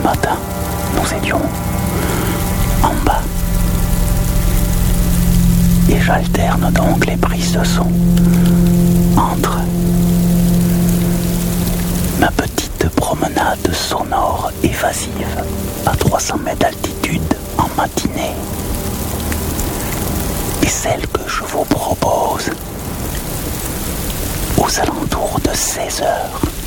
matin, nous étions en bas. Et j'alterne donc les prises de son entre ma petite promenade sonore évasive à 300 mètres d'altitude en matinée et celle que je vous propose aux alentours de 16 heures.